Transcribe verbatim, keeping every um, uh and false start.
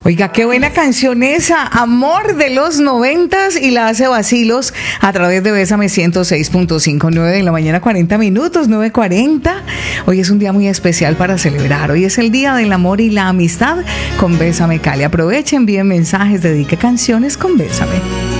Oiga, qué buena canción esa, Amor de los noventas, y la hace Vacilos a través de Bésame ciento seis punto cinco, nueve de la mañana, cuarenta minutos, nueve cuarenta. Hoy es un día muy especial para celebrar. Hoy es el día del amor y la amistad con Bésame Cali. Aprovechen, envíen mensajes, dedique canciones con Bésame.